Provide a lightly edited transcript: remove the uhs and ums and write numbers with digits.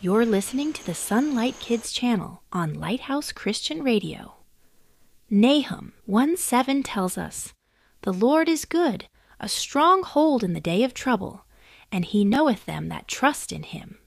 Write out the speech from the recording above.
You're listening to the Sunlight Kids channel on Lighthouse Christian Radio. Nahum 1:7 tells us, "The Lord is good, a strong hold in the day of trouble, and he knoweth them that trust in him."